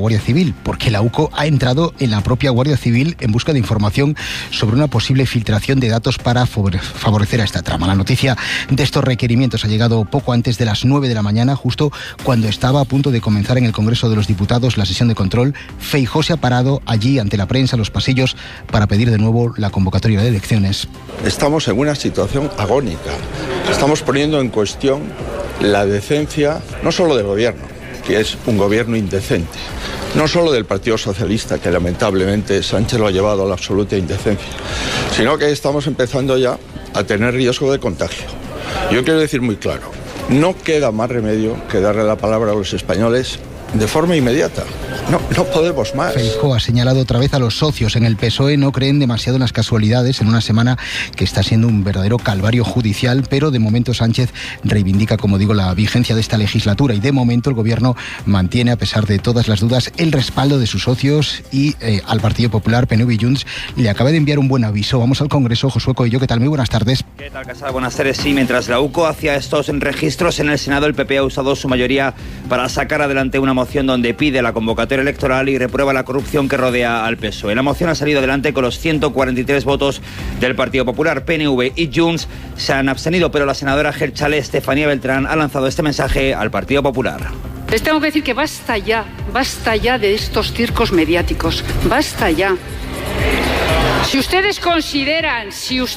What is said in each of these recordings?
Guardia Civil, porque la UCO ha entrado en la propia Guardia Civil en busca de información sobre una posible filtración de datos para favorecer a esta trama. La noticia de estos requerimientos ha llegado poco antes de las 9 de la mañana, justo cuando estaba a punto de comenzar en el Congreso de los Diputados la sesión de control. Feijóo se ha parado allí ante la prensa, en los pasillos, para pedir de nuevo la convocatoria de elecciones. Estamos en una situación agónica. Estamos poniendo en cuestión la decencia, no solo del gobierno, que es un gobierno indecente, no solo del Partido Socialista, que lamentablemente Sánchez lo ha llevado a la absoluta indecencia, sino que estamos empezando ya a tener riesgo de contagio. Yo quiero decir muy claro, no queda más remedio que darle la palabra a los españoles de forma inmediata. No podemos más. Feijóo ha señalado otra vez a los socios en el PSOE. No creen demasiado en las casualidades en una semana que está siendo un verdadero calvario judicial, pero de momento Sánchez reivindica, como digo, la vigencia de esta legislatura y de momento el gobierno mantiene, a pesar de todas las dudas, el respaldo de sus socios y al Partido Popular, PNV y Junts le acaba de enviar un buen aviso. Vamos al Congreso. Josué Coello, ¿qué tal? Muy buenas tardes. ¿Qué tal, Casal? Buenas tardes. Sí, mientras la UCO hacía estos registros en el Senado, el PP ha usado su mayoría para sacar adelante una moción donde pide la convocatoria electoral y reprueba la corrupción que rodea al PSOE. La moción ha salido adelante con los 143 votos del Partido Popular. PNV y Junts se han abstenido, pero la senadora Geltzale Estefanía Beltrán ha lanzado este mensaje al Partido Popular. Les tengo que decir que basta ya de estos circos mediáticos, basta ya. Si ustedes consideran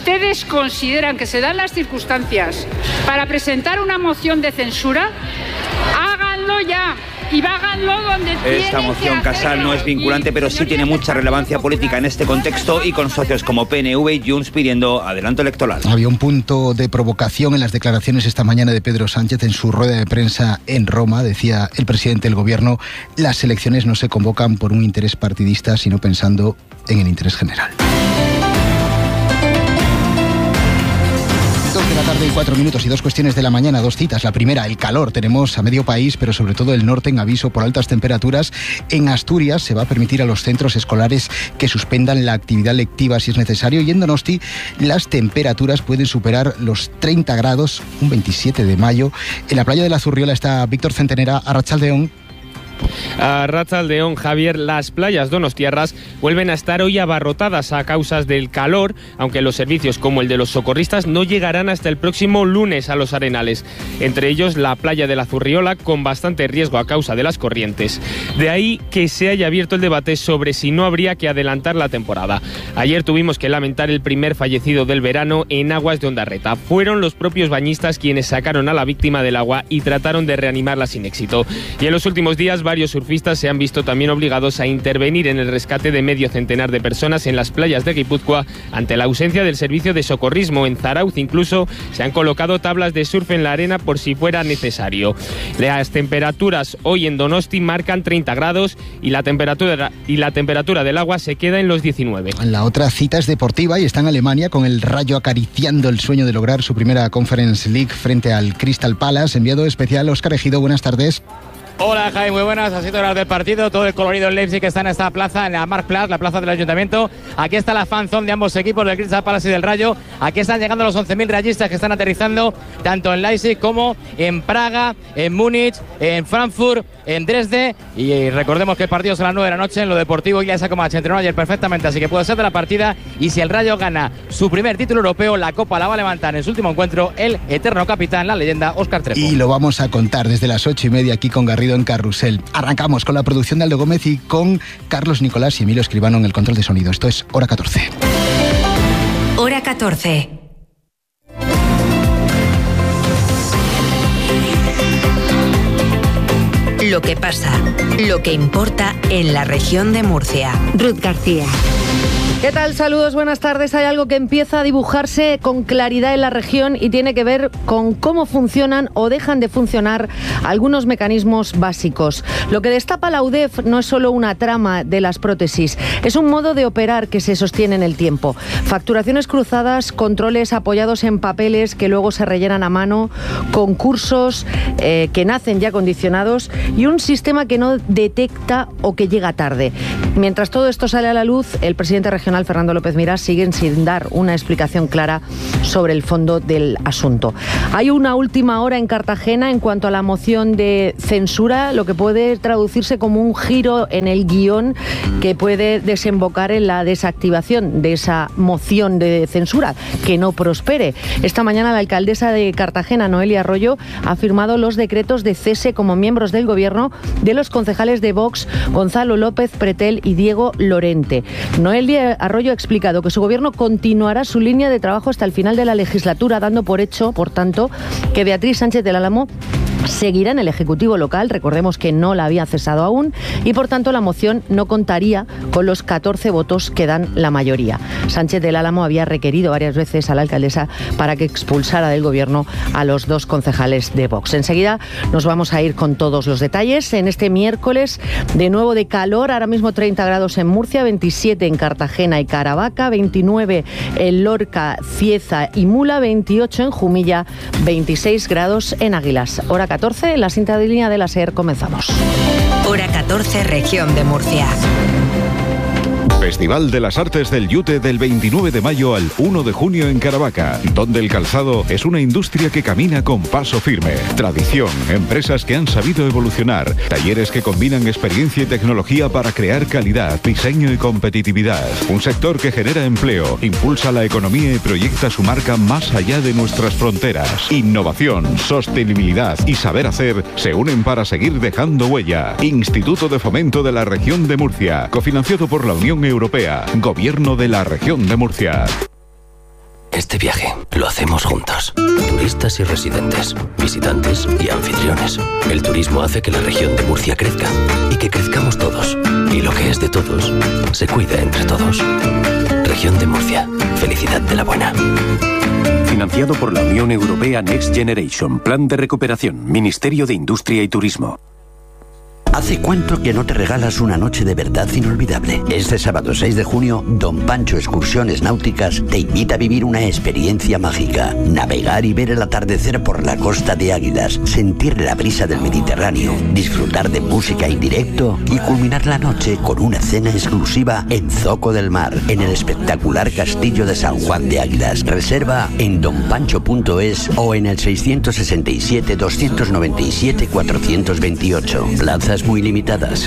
que se dan las circunstancias para presentar una moción de censura, háganlo ya. Y háganlo donde esta moción, Casal, no es vinculante, pero sí tiene mucha relevancia política en este contexto y con socios como PNV y Junts pidiendo adelanto electoral. Había un punto de provocación en las declaraciones esta mañana de Pedro Sánchez en su rueda de prensa en Roma. Decía el presidente del gobierno: las elecciones no se convocan por un interés partidista, sino pensando en el interés general. 2 de la tarde y 4 minutos y 2 cuestiones de la mañana, 2 citas. La primera, el calor. Tenemos a medio país, pero sobre todo el norte, en aviso por altas temperaturas. En Asturias se va a permitir a los centros escolares que suspendan la actividad lectiva si es necesario. Y en Donosti las temperaturas pueden superar los 30 grados, un 27 de mayo. En la playa de la Zurriola está Víctor Centenera. Arratsaldeón. Arratsaldeón, Javier. Las playas donostiarras vuelven a estar hoy abarrotadas a causa del calor, aunque los servicios como el de los socorristas no llegarán hasta el próximo lunes a los arenales. Entre ellos la playa de la Zurriola, con bastante riesgo a causa de las corrientes. De ahí que se haya abierto el debate sobre si no habría que adelantar la temporada. Ayer tuvimos que lamentar el primer fallecido del verano en aguas de Ondarreta. Fueron los propios bañistas quienes sacaron a la víctima del agua y trataron de reanimarla sin éxito. Y en los últimos días varios surfistas se han visto también obligados a intervenir en el rescate de medio centenar de personas en las playas de Guipúzcoa ante la ausencia del servicio de socorrismo. En Zarauz incluso se han colocado tablas de surf en la arena por si fuera necesario. Las temperaturas hoy en Donosti marcan 30 grados y la temperatura del agua se queda en los 19. La otra cita es deportiva y está en Alemania, con el Rayo acariciando el sueño de lograr su primera Conference League frente al Crystal Palace. Enviado especial Óscar Ejido, buenas tardes. Hola Jaime, muy buenas, así horas del partido, todo el colorido en Leipzig que está en esta plaza, en la Marktplatz, la plaza del Ayuntamiento. Aquí está la fanzone de ambos equipos, del Crystal Palace y del Rayo. Aquí están llegando los 11.000 rayistas que están aterrizando tanto en Leipzig como en Praga, en Múnich, en Frankfurt, en Dresde. Y recordemos que el partido es a las 9 de la noche. En lo deportivo ya esa se entrenó ayer perfectamente, así que puede ser de la partida. Y si el Rayo gana su primer título europeo, la Copa la va a levantar en su último encuentro el eterno capitán, la leyenda Óscar Trejo. Y lo vamos a contar desde las 8:30 aquí con Garrido en Carrusel. Arrancamos con la producción de Aldo Gómez y con Carlos Nicolás y Emilio Escribano en el control de sonido. Esto es Hora 14. Hora 14. Lo que pasa, lo que importa en la región de Murcia. Ruth García. ¿Qué tal? Saludos, buenas tardes. Hay algo que empieza a dibujarse con claridad en la región y tiene que ver con cómo funcionan o dejan de funcionar algunos mecanismos básicos. Lo que destapa la UDEF no es solo una trama de las prótesis, es un modo de operar que se sostiene en el tiempo. Facturaciones cruzadas, controles apoyados en papeles que luego se rellenan a mano, concursos que nacen ya condicionados y un sistema que no detecta o que llega tarde. Mientras todo esto sale a la luz, el presidente regional Fernando López Miras sigue sin dar una explicación clara sobre el fondo del asunto. Hay una última hora en Cartagena en cuanto a la moción de censura, lo que puede traducirse como un giro en el guión que puede desembocar en la desactivación de esa moción de censura, que no prospere. Esta mañana la alcaldesa de Cartagena, Noelia Arroyo, ha firmado los decretos de cese como miembros del gobierno de los concejales de Vox, Gonzalo López Pretel y Diego Lorente. Noelia Arroyo ha explicado que su gobierno continuará su línea de trabajo hasta el final de la legislatura, dando por hecho, por tanto, que Beatriz Sánchez del Álamo seguirá en el Ejecutivo local, recordemos que no la había cesado aún, y por tanto la moción no contaría con los 14 votos que dan la mayoría. Sánchez del Álamo había requerido varias veces a la alcaldesa para que expulsara del gobierno a los 2 concejales de Vox. Enseguida nos vamos a ir con todos los detalles. En este miércoles, de nuevo de calor, ahora mismo 30 grados en Murcia, 27 en Cartagena y Caravaca, 29 en Lorca, Cieza y Mula, 28 en Jumilla, 26 grados en Águilas. Hora 14, la sintonía de la SER, comenzamos. Hora 14, región de Murcia. Festival de las Artes del Yute del 29 de mayo al 1 de junio en Caravaca, donde el calzado es una industria que camina con paso firme. Tradición, empresas que han sabido evolucionar, talleres que combinan experiencia y tecnología para crear calidad, diseño y competitividad. Un sector que genera empleo, impulsa la economía y proyecta su marca más allá de nuestras fronteras. Innovación, sostenibilidad y saber hacer se unen para seguir dejando huella. Instituto de Fomento de la Región de Murcia, cofinanciado por la Unión Europea, Gobierno de la Región de Murcia. Este viaje lo hacemos juntos. Turistas y residentes, visitantes y anfitriones. El turismo hace que la región de Murcia crezca y que crezcamos todos. Y lo que es de todos, se cuida entre todos. Región de Murcia. Felicidad de la buena. Financiado por la Unión Europea Next Generation. Plan de recuperación. Ministerio de Industria y Turismo. ¿Hace cuánto que no te regalas una noche de verdad inolvidable? Este sábado 6 de junio, Don Pancho Excursiones Náuticas te invita a vivir una experiencia mágica. Navegar y ver el atardecer por la costa de Águilas, sentir la brisa del Mediterráneo, disfrutar de música en directo y culminar la noche con una cena exclusiva en Zoco del Mar, en el espectacular castillo de San Juan de Águilas. Reserva en donpancho.es o en el 667-297-428. Plazas muy limitadas.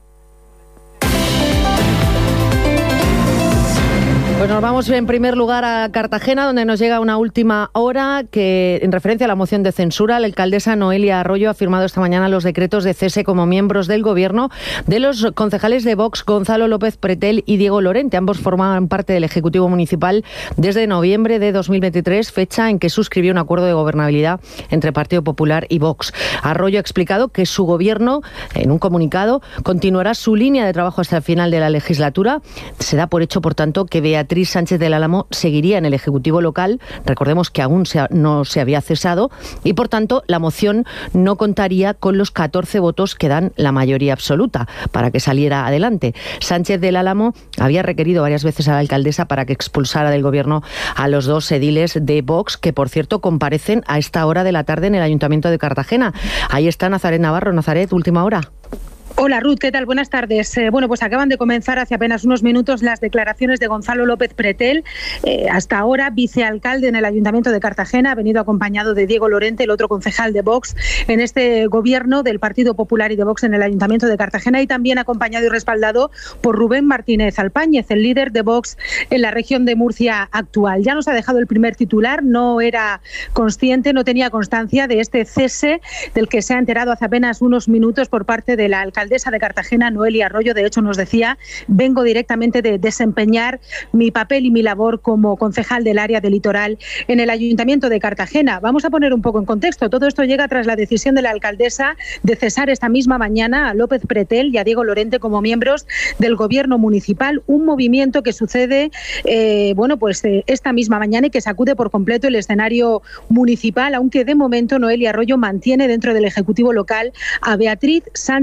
Pues nos vamos en primer lugar a Cartagena, donde nos llega una última hora que, en referencia a la moción de censura, la alcaldesa Noelia Arroyo ha firmado esta mañana los decretos de cese como miembros del gobierno de los concejales de Vox, Gonzalo López Pretel y Diego Lorente. Ambos formaban parte del Ejecutivo Municipal desde noviembre de 2023, fecha en que suscribió un acuerdo de gobernabilidad entre Partido Popular y Vox. Arroyo ha explicado que su gobierno, en un comunicado, continuará su línea de trabajo hasta el final de la legislatura. Se da por hecho, por tanto, que Beatriz Sánchez del Álamo seguiría en el Ejecutivo local. Recordemos que aún no se había cesado y, por tanto, la moción no contaría con los 14 votos que dan la mayoría absoluta para que saliera adelante. Sánchez del Álamo había requerido varias veces a la alcaldesa para que expulsara del gobierno a los 2 ediles de Vox, que, por cierto, comparecen a esta hora de la tarde en el Ayuntamiento de Cartagena. Ahí está Nazaret Navarro. Nazaret, última hora. Hola Ruth, ¿qué tal? Buenas tardes. Bueno, pues acaban de comenzar hace apenas unos minutos las declaraciones de Gonzalo López Pretel, hasta ahora vicealcalde en el Ayuntamiento de Cartagena, ha venido acompañado de Diego Lorente, el otro concejal de Vox, en este gobierno del Partido Popular y de Vox en el Ayuntamiento de Cartagena, y también acompañado y respaldado por Rubén Martínez Alpáñez, el líder de Vox en la región de Murcia actual. Ya nos ha dejado el primer titular, no era consciente, no tenía constancia de este cese del que se ha enterado hace apenas unos minutos por parte de la alcaldesa de Cartagena, Noelia Arroyo. De hecho, nos decía: vengo directamente de desempeñar mi papel y mi labor como concejal del área del litoral en el Ayuntamiento de Cartagena. Vamos a poner un poco en contexto. Todo esto llega tras la decisión de la alcaldesa de cesar esta misma mañana a López Pretel y a Diego Lorente como miembros del gobierno municipal, un movimiento que sucede esta misma mañana y que sacude por completo el escenario municipal, aunque de momento Noelia Arroyo mantiene dentro del Ejecutivo local a Beatriz Sánchez del Álamo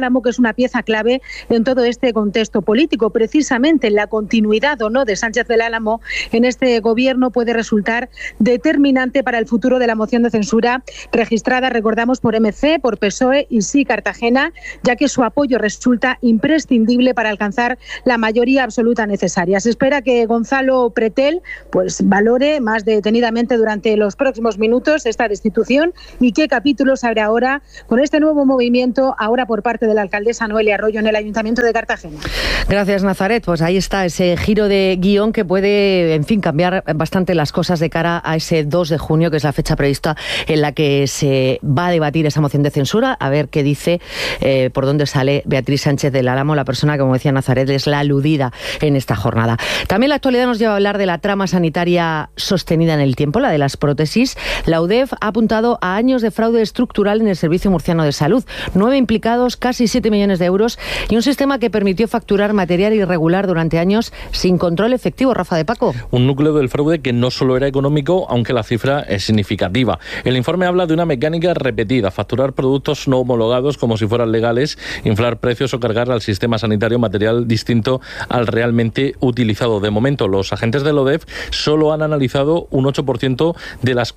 Álamo, que es una pieza clave en todo este contexto político. Precisamente la continuidad o no de Sánchez del Álamo en este gobierno puede resultar determinante para el futuro de la moción de censura registrada, recordamos, por MC, por PSOE y Sí Cartagena, ya que su apoyo resulta imprescindible para alcanzar la mayoría absoluta necesaria. Se espera que Gonzalo Pretel pues valore más detenidamente durante los próximos minutos esta destitución y qué capítulos abre ahora con este nuevo movimiento, ahora por parte de la alcaldesa Noelia Arroyo en el Ayuntamiento de Cartagena. Gracias, Nazaret. Pues ahí está ese giro de guión que puede, en fin, cambiar bastante las cosas de cara a ese 2 de junio, que es la fecha prevista en la que se va a debatir esa moción de censura, a ver qué dice, por dónde sale Beatriz Sánchez del Álamo, la persona que, como decía Nazaret, es la aludida en esta jornada. También la actualidad nos lleva a hablar de la trama sanitaria sostenida en el tiempo, la de las prótesis. La UDEF ha apuntado a años de fraude estructural en el Servicio Murciano de Salud. 9 implicados, casi 7 millones de euros y un sistema que permitió facturar material irregular durante años sin control efectivo. Rafa de Paco. Un núcleo del fraude que no solo era económico, aunque la cifra es significativa. El informe habla de una mecánica repetida: facturar productos no homologados como si fueran legales, inflar precios o cargar al sistema sanitario material distinto al realmente utilizado. De momento, los agentes del ODEF solo han analizado un 8% de las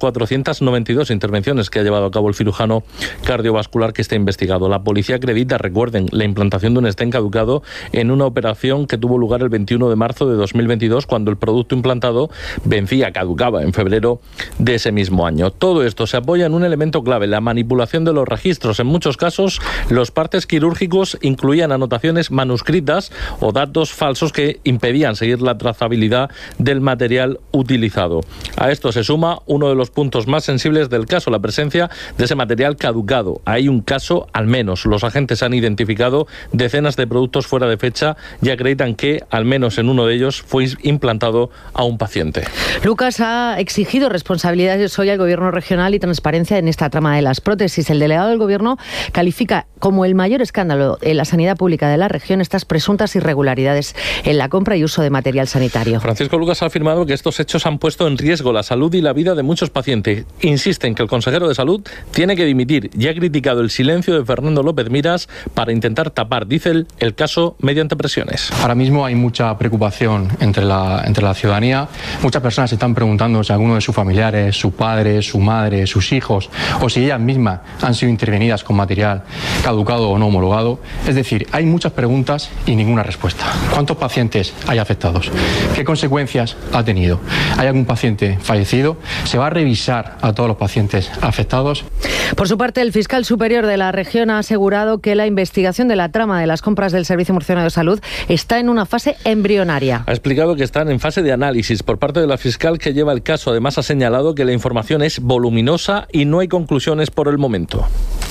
492 intervenciones que ha llevado a cabo el cirujano cardiovascular que está investigado. La policía acredita, recuerden, la implantación de un stent caducado en una operación que tuvo lugar el 21 de marzo de 2022, cuando el producto implantado caducaba en febrero de ese mismo año. Todo esto se apoya en un elemento clave: la manipulación de los registros. En muchos casos, los partes quirúrgicos incluían anotaciones manuscritas o datos falsos que impedían seguir la trazabilidad del material utilizado. A esto se suma uno de los puntos más sensibles del caso: la presencia de ese material caducado. Hay un caso, al menos. Los agentes han identificado decenas de productos fuera de fecha y acreditan que, al menos en uno de ellos, fue implantado a un paciente. Lucas ha exigido responsabilidades hoy al Gobierno regional y transparencia en esta trama de las prótesis. El delegado del Gobierno califica como el mayor escándalo en la sanidad pública de la región estas presuntas irregularidades en la compra y uso de material sanitario. Francisco Lucas ha afirmado que estos hechos han puesto en riesgo la salud y la vida de muchos pacientes. Insiste en que el consejero de Salud tiene que dimitir y ha criticado el silencio de Fernando López Miras para intentar tapar, dice él, el caso mediante presiones. Ahora mismo hay mucha preocupación entre la ciudadanía. Muchas personas se están preguntando si alguno de sus familiares, su padre, su madre, sus hijos, o si ellas mismas han sido intervenidas con material caducado o no homologado. Es decir, hay muchas preguntas y ninguna respuesta. ¿Cuántos pacientes hay afectados? ¿Qué consecuencias ha tenido? ¿Hay algún paciente fallecido? ¿Se va a revisar a todos los pacientes afectados? Por su parte, el fiscal superior de la región ha asegurado que la investigación de la trama de las compras del Servicio Murciano de Salud está en una fase embrionaria. Ha explicado que están en fase de análisis por parte de la fiscal que lleva el caso. Además, ha señalado que la información es voluminosa y no hay conclusiones por el momento.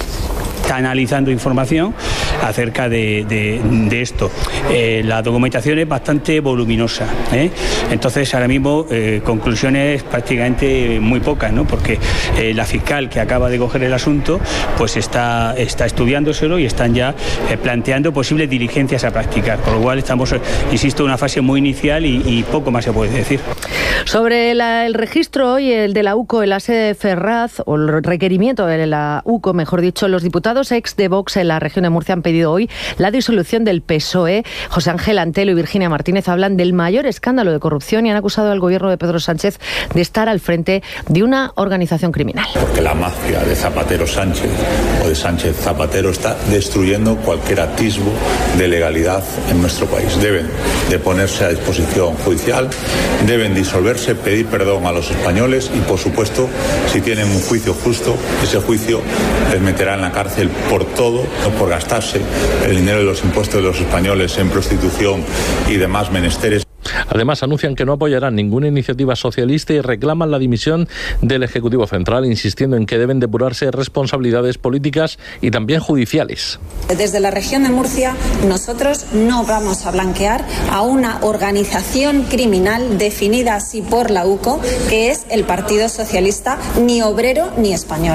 Está analizando información acerca de esto. La documentación es bastante voluminosa, entonces ahora mismo conclusiones prácticamente muy pocas, ¿no? Porque la fiscal que acaba de coger el asunto pues está estudiándoselo y están ya planteando posibles diligencias a practicar, con lo cual estamos, insisto, en una fase muy inicial y poco más se puede decir. Sobre el registro hoy, el de la UCO en la sede de Ferraz, o el requerimiento de la UCO, mejor dicho, los diputados ex de Vox en la región de Murcia han pedido hoy la disolución del PSOE. José Ángel Antelo y Virginia Martínez hablan del mayor escándalo de corrupción y han acusado al gobierno de Pedro Sánchez de estar al frente de una organización criminal. Porque la mafia de Zapatero Sánchez o de Sánchez Zapatero está destruyendo cualquier atisbo de legalidad en nuestro país. Deben de ponerse a disposición judicial, deben disolverse, pedir perdón a los españoles y, por supuesto, si tienen un juicio justo, ese juicio les meterá en la cárcel por todo, no por gastarse el dinero de los impuestos de los españoles en prostitución y demás menesteres. Además, anuncian que no apoyarán ninguna iniciativa socialista y reclaman la dimisión del Ejecutivo Central, insistiendo en que deben depurarse responsabilidades políticas y también judiciales. Desde la región de Murcia, nosotros no vamos a blanquear a una organización criminal definida así por la UCO, que es el Partido Socialista, ni obrero ni español.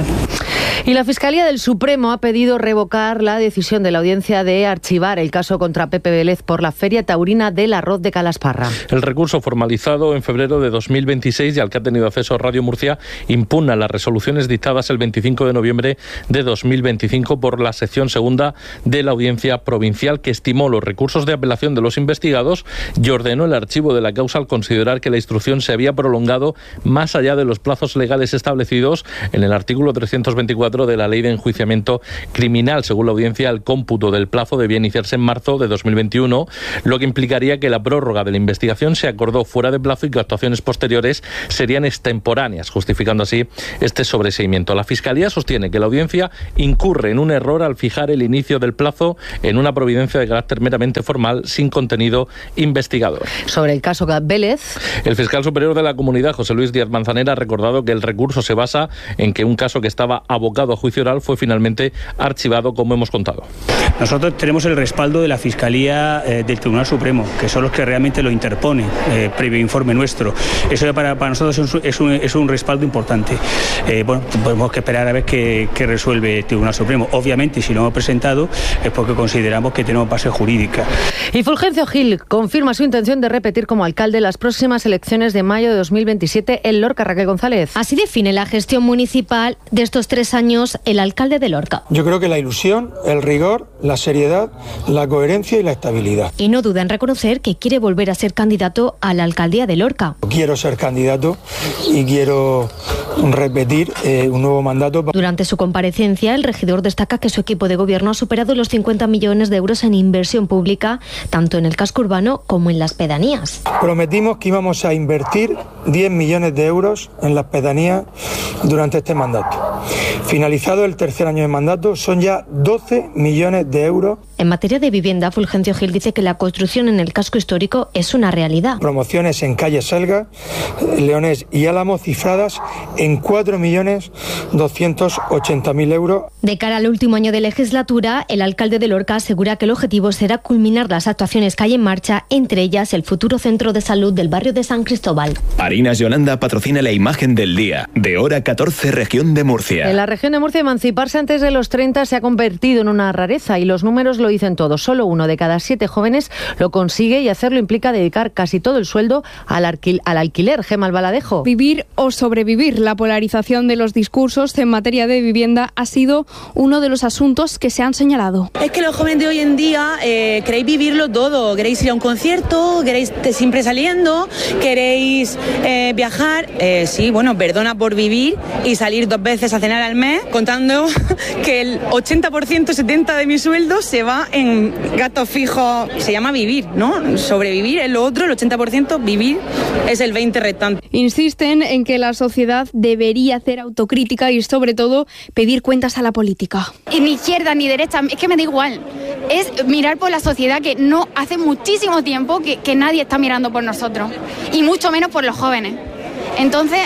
Y la Fiscalía del Supremo ha pedido revocar la decisión de la audiencia de archivar el caso contra Pepe Vélez por la Feria Taurina del Arroz de Calasparra. El recurso formalizado en febrero de 2026 y al que ha tenido acceso Radio Murcia impugna las resoluciones dictadas el 25 de noviembre de 2025 por la sección segunda de la Audiencia Provincial, que estimó los recursos de apelación de los investigados y ordenó el archivo de la causa al considerar que la instrucción se había prolongado más allá de los plazos legales establecidos en el artículo 324 de la Ley de Enjuiciamiento Criminal. Según la audiencia, el cómputo del plazo debía iniciarse en marzo de 2021, lo que implicaría que la prórroga de la investigación se acordó fuera de plazo y que actuaciones posteriores serían extemporáneas, justificando así este sobreseimiento. La Fiscalía sostiene que la audiencia incurre en un error al fijar el inicio del plazo en una providencia de carácter meramente formal sin contenido investigador. Sobre el caso Vélez, el fiscal superior de la Comunidad, José Luis Díaz Manzanera, ha recordado que el recurso se basa en que un caso que estaba abocado a juicio oral fue finalmente archivado, como hemos contado. Nosotros tenemos el respaldo de la Fiscalía del Tribunal Supremo, que son los que realmente lo interponen, previo informe nuestro. Eso para nosotros es un respaldo importante. Bueno, tenemos que esperar a ver qué resuelve el Tribunal Supremo. Obviamente, si lo hemos presentado es porque consideramos que tenemos base jurídica. Y Fulgencio Gil confirma su intención de repetir como alcalde las próximas elecciones de mayo de 2027 en Lorca. Raquel González. Así define la gestión municipal de estos 3 años el alcalde de Lorca. Yo creo que la ilusión, el rigor, la seriedad, la coherencia y la estabilidad. Y no duda en reconocer que quiere volver a ser candidato a la alcaldía de Lorca. Quiero ser candidato y quiero repetir un nuevo mandato. Durante su comparecencia, el regidor destaca que su equipo de gobierno ha superado los 50 millones de euros en inversión pública, tanto en el casco urbano como en las pedanías. Prometimos que íbamos a invertir 10 millones de euros en las pedanías durante este mandato. Finalizado el tercer año de mandato, son ya 12 millones de euros. En materia de vivienda, Fulgencio Gil dice que la construcción en el casco histórico es una realidad. Promociones en calle Selga, Leonés y Álamo cifradas en 4.280.000 euros. De cara al último año de legislatura, el alcalde de Lorca asegura que el objetivo será culminar las actuaciones que hay en marcha, entre ellas el futuro centro de salud del barrio de San Cristóbal. Harinas Yolanda patrocina la imagen del día, de hora 14, región de Murcia. En la región de Murcia, emanciparse antes de los 30 se ha convertido en una rareza y los números lo dicen todo. Solo 1 de cada 7 jóvenes lo consigue y hacerlo implica dedicar casi todo el sueldo al alquiler. Gemma Albaladejo. Vivir o sobrevivir. La polarización de los discursos en materia de vivienda ha sido uno de los asuntos que se han señalado. Es que los jóvenes de hoy en día queréis vivirlo todo. Queréis ir a un concierto, queréis siempre saliendo, queréis viajar. Sí, bueno, perdona por vivir y salir 2 veces a cenar al mes, contando que el 80%, 70% de mi sueldo se va en gastos fijos. Se llama vivir, ¿no? Sobrevivir es lo otro, el 80%, vivir es el 20% restante. Insisten en que la sociedad debería hacer autocrítica y sobre todo pedir cuentas a la política. Y ni izquierda ni derecha, es que me da igual. Es mirar por la sociedad, que no hace muchísimo tiempo que nadie está mirando por nosotros y mucho menos por los jóvenes. Entonces,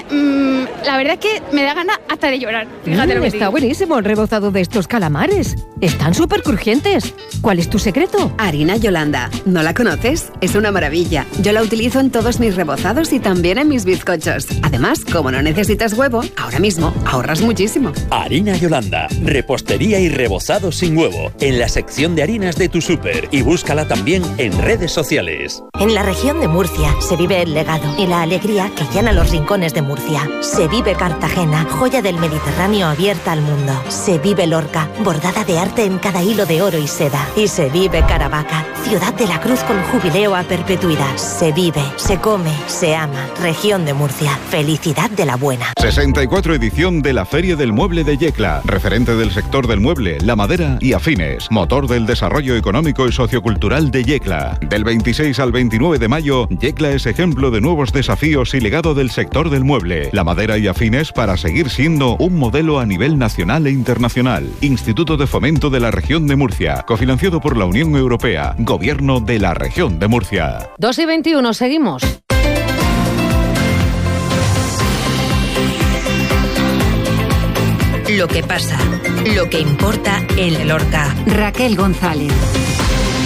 la verdad es que me da ganas hasta de llorar. Fíjate lo que está digo. buenísimo el rebozado de estos calamares. Están súper crujientes. ¿Cuál es tu secreto? Harina Yolanda. ¿No la conoces? Es una maravilla. Yo la utilizo en todos mis rebozados y también en mis bizcochos. Además, como no necesitas huevo, ahora mismo ahorras muchísimo. Harina Yolanda. Repostería y rebozado sin huevo. En la sección de harinas de tu súper. Y búscala también en redes sociales. En la región de Murcia se vive el legado y la alegría que llena los rincones de Murcia. Se vive Cartagena, joya del Mediterráneo abierta al mundo. Se vive Lorca, bordada de arte en cada hilo de oro y seda. Y se vive Caravaca, ciudad de la cruz con jubileo a perpetuidad. Se vive, se come, se ama. Región de Murcia, felicidad de la buena. 64 edición de la Feria del Mueble de Yecla, referente del sector del mueble, la madera y afines, motor del desarrollo económico y sociocultural de Yecla. Del 26 al 29 de mayo, Yecla es ejemplo de nuevos desafíos y legado del sector del mueble, la madera y afines para seguir siendo un modelo a nivel nacional e internacional. Instituto de Fomento de la Región de Murcia, cofinanciado por la Unión Europea, Gobierno de la Región de Murcia. 2:21, seguimos. Lo que pasa, lo que importa en Lorca. Raquel González.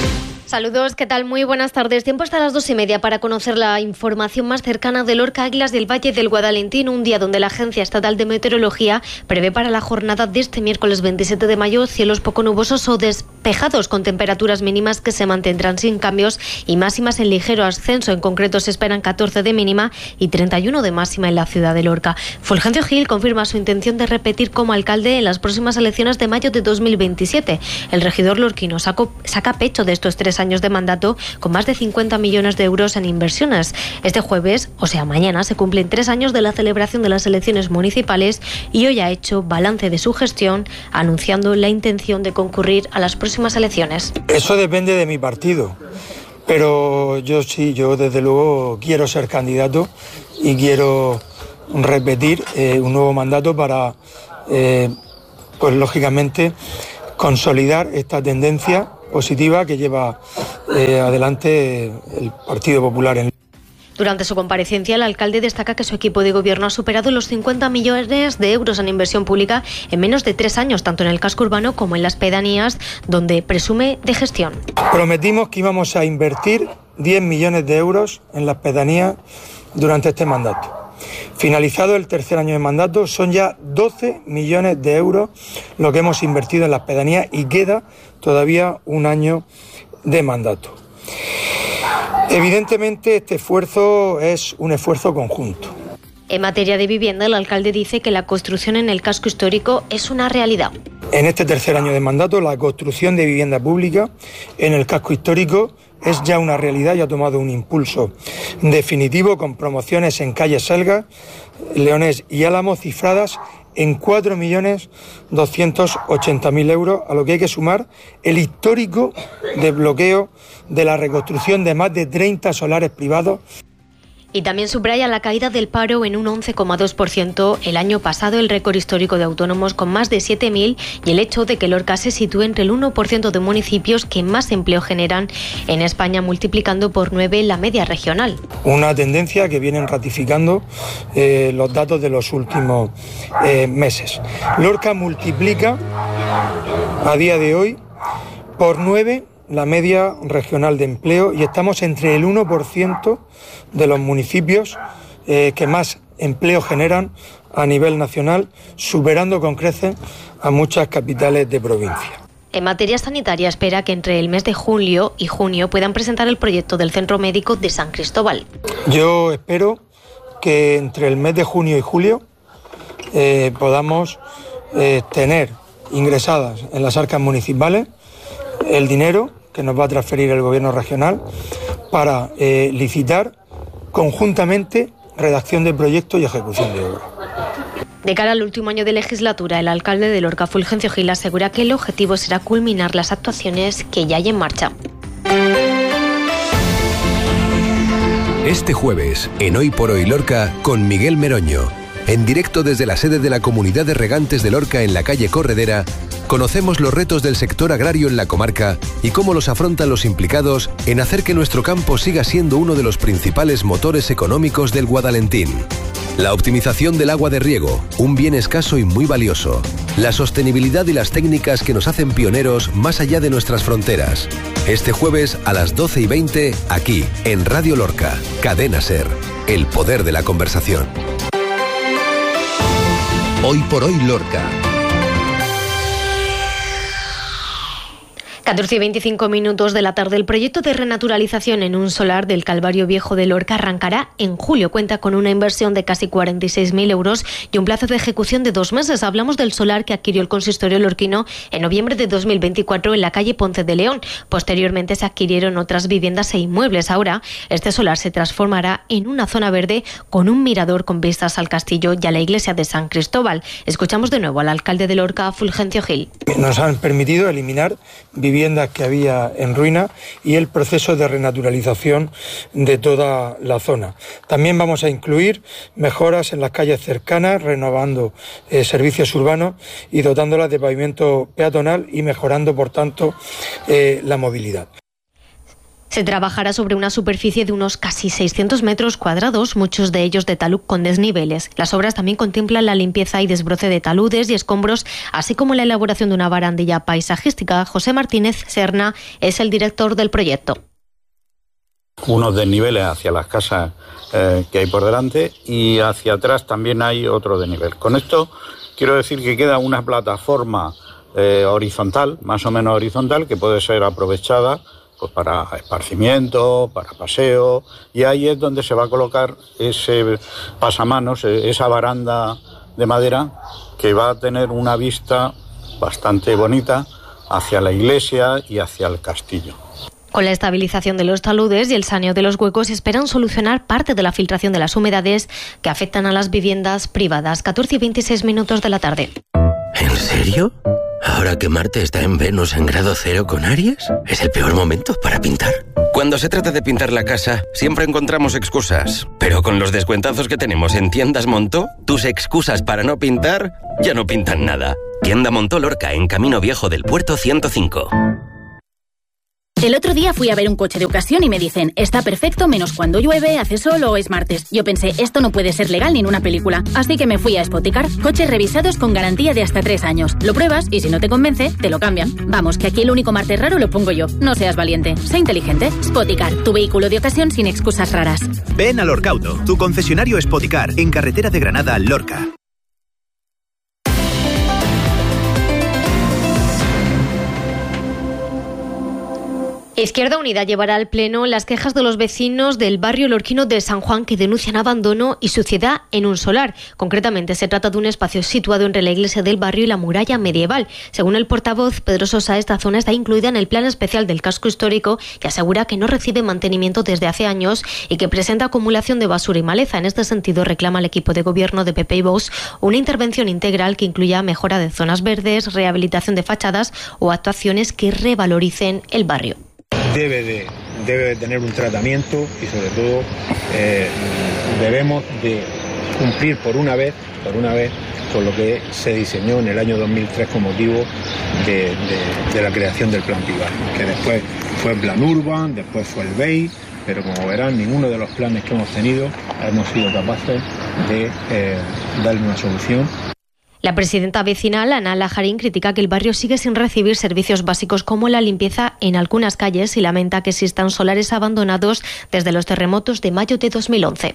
Saludos, ¿qué tal? Muy buenas tardes. Tiempo hasta las 2:30 para conocer la información más cercana de Lorca Águilas del Valle del Guadalentín, un día donde la Agencia Estatal de Meteorología prevé para la jornada de este miércoles 27 de mayo cielos poco nubosos o despejados, con temperaturas mínimas que se mantendrán sin cambios y máximas en ligero ascenso. En concreto se esperan 14 de mínima y 31 de máxima en la ciudad de Lorca. Fulgencio Gil confirma su intención de repetir como alcalde en las próximas elecciones de mayo de 2027. El regidor lorquino saca pecho de estos 3 años de mandato con más de 50 millones de euros en inversiones. Este jueves, o sea mañana, se cumplen 3 años de la celebración de las elecciones municipales y hoy ha hecho balance de su gestión, anunciando la intención de concurrir a las próximas elecciones. Eso depende de mi partido, pero yo desde luego quiero ser candidato y quiero repetir un nuevo mandato para, pues lógicamente, consolidar esta tendencia positiva que lleva adelante el Partido Popular. Durante su comparecencia, el alcalde destaca que su equipo de gobierno ha superado los 50 millones de euros en inversión pública en menos de 3 años, tanto en el casco urbano como en las pedanías, donde presume de gestión. Prometimos que íbamos a invertir 10 millones de euros en las pedanías durante este mandato. Finalizado el tercer año de mandato, son ya 12 millones de euros lo que hemos invertido en las pedanías y queda todavía un año de mandato. Evidentemente, este esfuerzo es un esfuerzo conjunto. En materia de vivienda, el alcalde dice que la construcción en el casco histórico es una realidad. En este tercer año de mandato, la construcción de vivienda pública en el casco histórico es ya una realidad y ha tomado un impulso definitivo con promociones en calle Selga, Leonés y Álamo cifradas en 4.280.000 euros, a lo que hay que sumar el histórico desbloqueo de la reconstrucción de más de 30 solares privados. Y también subraya la caída del paro en un 11,2% el año pasado, el récord histórico de autónomos con más de 7.000 y el hecho de que Lorca se sitúe entre el 1% de municipios que más empleo generan en España, multiplicando por 9 la media regional. Una tendencia que vienen ratificando los datos de los últimos meses. Lorca multiplica a día de hoy por 9 la media regional de empleo y estamos entre el 1% de los municipios que más empleo generan a nivel nacional, superando con creces a muchas capitales de provincia. En materia sanitaria, espera que entre el mes de julio y junio puedan presentar el proyecto del Centro Médico de San Cristóbal. Yo espero que entre el mes de junio y julio podamos tener ingresadas en las arcas municipales el dinero que nos va a transferir el gobierno regional para licitar conjuntamente redacción de proyecto y ejecución de obra. De cara al último año de legislatura, el alcalde de Lorca, Fulgencio Gil, asegura que el objetivo será culminar las actuaciones que ya hay en marcha. Este jueves, en Hoy por Hoy Lorca, con Miguel Meroño, en directo desde la sede de la Comunidad de Regantes de Lorca en la calle Corredera, conocemos los retos del sector agrario en la comarca y cómo los afrontan los implicados en hacer que nuestro campo siga siendo uno de los principales motores económicos del Guadalentín. La optimización del agua de riego, un bien escaso y muy valioso. La sostenibilidad y las técnicas que nos hacen pioneros más allá de nuestras fronteras. Este jueves a las 12:20, aquí, en Radio Lorca, Cadena SER. El poder de la conversación. Hoy por Hoy Lorca. 14:25 de la tarde. El proyecto de renaturalización en un solar del Calvario Viejo de Lorca arrancará en julio. Cuenta con una inversión de casi 46.000 euros y un plazo de ejecución de 2 meses. Hablamos del solar que adquirió el consistorio lorquino en noviembre de 2024 en la calle Ponce de León. Posteriormente se adquirieron otras viviendas e inmuebles. Ahora, este solar se transformará en una zona verde con un mirador con vistas al castillo y a la iglesia de San Cristóbal. Escuchamos de nuevo al alcalde de Lorca, Fulgencio Gil. Nos han permitido eliminar viviendas que había en ruina y el proceso de renaturalización de toda la zona. También vamos a incluir mejoras en las calles cercanas, renovando servicios urbanos y dotándolas de pavimento peatonal y mejorando, por tanto, la movilidad. Se trabajará sobre una superficie de unos casi 600 metros cuadrados, muchos de ellos de talud con desniveles. Las obras también contemplan la limpieza y desbroce de taludes y escombros, así como la elaboración de una barandilla paisajística. José Martínez Serna es el director del proyecto. Unos desniveles hacia las casas que hay por delante y hacia atrás también hay otro desnivel. Con esto quiero decir que queda una plataforma horizontal, más o menos horizontal, que puede ser aprovechada pues para esparcimiento, para paseo, y ahí es donde se va a colocar ese pasamanos, esa baranda de madera que va a tener una vista bastante bonita hacia la iglesia y hacia el castillo. Con la estabilización de los taludes y el saneamiento de los huecos esperan solucionar parte de la filtración de las humedades que afectan a las viviendas privadas. 14:26 de la tarde. ¿En serio? ¿Ahora que Marte está en Venus en grado 0 con Aries? ¿Es el peor momento para pintar? Cuando se trata de pintar la casa, siempre encontramos excusas. Pero con los descuentazos que tenemos en Tiendas Montó, tus excusas para no pintar ya no pintan nada. Tienda Montó Lorca, en Camino Viejo del Puerto 105. El otro día fui a ver un coche de ocasión y me dicen, está perfecto menos cuando llueve, hace sol o es martes. Yo pensé, esto no puede ser legal ni en una película. Así que me fui a Spoticar. Coches revisados con garantía de hasta 3 años. Lo pruebas y si no te convence, te lo cambian. Vamos, que aquí el único martes raro lo pongo yo. No seas valiente, sé inteligente. Spoticar, tu vehículo de ocasión sin excusas raras. Ven a Lorcauto, tu concesionario Spoticar, en carretera de Granada a Lorca. Izquierda Unida llevará al Pleno las quejas de los vecinos del barrio lorquino de San Juan que denuncian abandono y suciedad en un solar. Concretamente, se trata de un espacio situado entre la iglesia del barrio y la muralla medieval. Según el portavoz Pedro Sosa, esta zona está incluida en el plan especial del casco histórico y asegura que no recibe mantenimiento desde hace años y que presenta acumulación de basura y maleza. En este sentido, reclama al equipo de gobierno de PP y Vox una intervención integral que incluya mejora de zonas verdes, rehabilitación de fachadas o actuaciones que revaloricen el barrio. Debe de tener un tratamiento y sobre todo debemos de cumplir por una vez con lo que se diseñó en el año 2003 con motivo de la creación del Plan Pivar, que después fue el Plan Urban, después fue el BEI, pero como verán, ninguno de los planes que hemos tenido hemos sido capaces de darle una solución. La presidenta vecinal, Ana Lajarín, critica que el barrio sigue sin recibir servicios básicos como la limpieza en algunas calles y lamenta que existan solares abandonados desde los terremotos de mayo de 2011.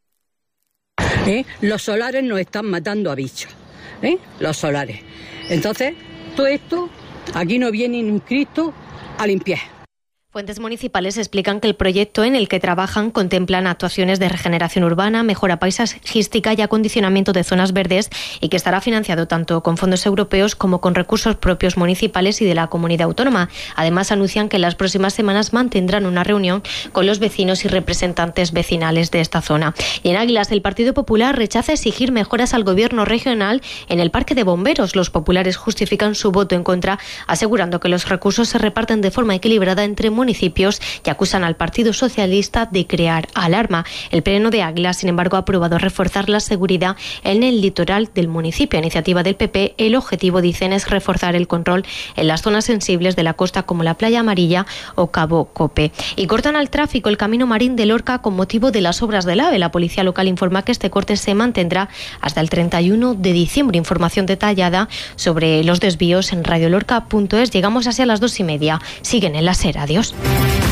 Los solares nos están matando a bichos, los solares. Entonces, todo esto, aquí no viene ni un Cristo a limpiar. Fuentes municipales explican que el proyecto en el que trabajan contemplan actuaciones de regeneración urbana, mejora paisajística y acondicionamiento de zonas verdes y que estará financiado tanto con fondos europeos como con recursos propios municipales y de la comunidad autónoma. Además, anuncian que en las próximas semanas mantendrán una reunión con los vecinos y representantes vecinales de esta zona. Y en Águilas, el Partido Popular rechaza exigir mejoras al gobierno regional en el parque de bomberos. Los populares justifican su voto en contra, asegurando que los recursos se reparten de forma equilibrada entre municipios y acusan al Partido Socialista de crear alarma. El Pleno de Águilas, sin embargo, ha aprobado reforzar la seguridad en el litoral del municipio. A iniciativa del PP, el objetivo, dicen, es reforzar el control en las zonas sensibles de la costa como la Playa Amarilla o Cabo Cope. Y cortan al tráfico el camino marín de Lorca con motivo de las obras del AVE. La policía local informa que este corte se mantendrá hasta el 31 de diciembre. Información detallada sobre los desvíos en radiolorca.es. Llegamos así a las 2:30. Siguen en la SER. Adiós.